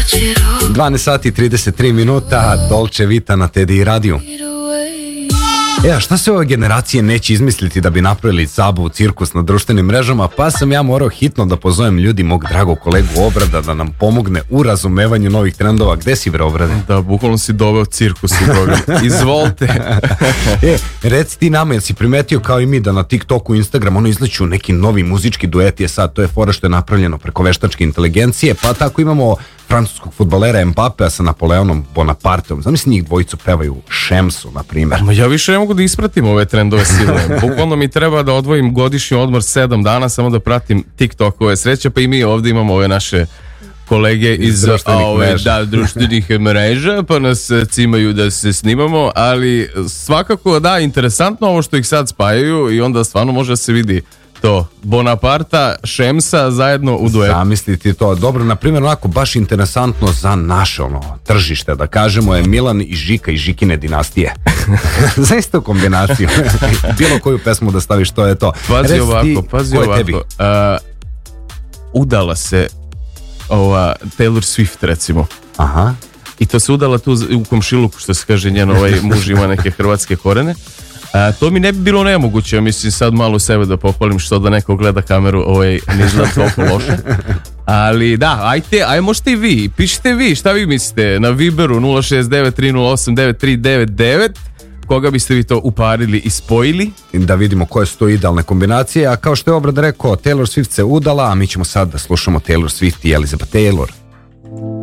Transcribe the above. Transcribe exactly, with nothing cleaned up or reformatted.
dvanaest sati i trideset tri minuta, Dolce Vita na Teddy radiju. E, a šta se ove generacije neće izmisliti da bi napravili zabavu, cirkus na društvenim mrežama, pa sam ja morao hitno da pozovem ljudi mog dragog kolegu Obrada da nam pomogne u razumevanju novih trendova. Gde si, bre, Obrade? Da, bukvalno si doveo cirkus u program. Izvolite. E, reci ti nama, jel si primetio kao i mi da na TikToku i Instagramu ono izleću neki novi muzički dueti, je sad, to je fora što je napravljeno preko veštačke inteligencije, pa tako imamo francuskog fudbalera Mbapea sa Napoleonom Bonaparteom. Zamisli njih dvojicu pevaju Šemsu, na primjer. Ma ja više ne mogu da ispratim ove trendove sile. Bukvalno mi treba da odvojim godišnji odmor sedam dana samo da pratim TikTokove. Sreća, pa i mi ovdje imamo ove naše kolege iz, iz društvenih, ove, mreža. Da, društvenih mreža, pa nas cimaju da se snimamo, ali svakako da, interesantno ovo što ih sad spajaju i onda stvarno može da se vidi to, Bonaparta, Šemsa zajedno u duetu. Zamisliti to, dobro, na primjer onako baš interesantno za naše ono tržište, da kažemo, je Milan i Žika i Žikine dinastije. Zaista u kombinaciju. Bilo koju pesmu da staviš, to je to. Pazi Reci ovako, ti, pazi ovako. Uh, udala se ova Taylor Swift, recimo. Aha. I to se udala tu u komšiluku, što se kaže, njen ovaj muž ima neke hrvatske korene. A, to mi ne bi bilo nemoguće, mislim sad malo sebe da pohvalim što da neko gleda kameru, ovaj, ne izgleda toliko loše. Ali da, ajte, aj možete i vi, pišite vi, šta vi mislite, na Viberu nula šest devet tri nula osam devet tri devet devet, koga biste vi to uparili i spojili? Da vidimo koje su to idealne kombinacije, a kao što je Obrad rekao, Taylor Swift se udala, a mi ćemo sad da slušamo Taylor Swift i Elizabeth Taylor.